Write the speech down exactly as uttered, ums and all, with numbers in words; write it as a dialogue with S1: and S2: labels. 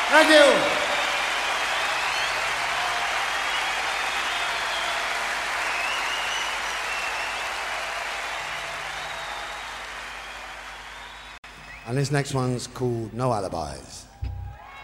S1: Thank you. And this next one's called No Alibis.